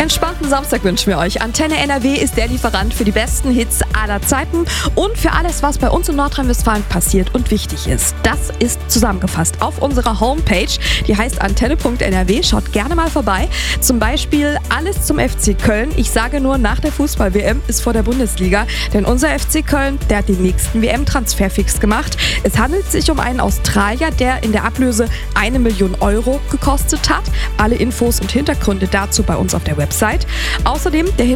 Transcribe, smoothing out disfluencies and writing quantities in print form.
entspannten Samstag wünschen wir euch. Antenne NRW ist der Lieferant für die besten Hits aller Zeiten und für alles, was bei uns in Nordrhein-Westfalen passiert und wichtig ist. Das ist zusammengefasst auf unserer Homepage. Die heißt antenne.nrw. Schaut gerne mal vorbei. Zum Beispiel alles zum FC Köln. Ich sage nur, nach der Fußball-WM ist vor der Bundesliga. Denn unser FC Köln, der hat den nächsten WM-Transfer fix gemacht. Es handelt sich um einen Australier, der in der Ablöse 1 Million Euro gekostet hat. Alle Infos und Hintergründe dazu bei uns auf der Website. Außerdem der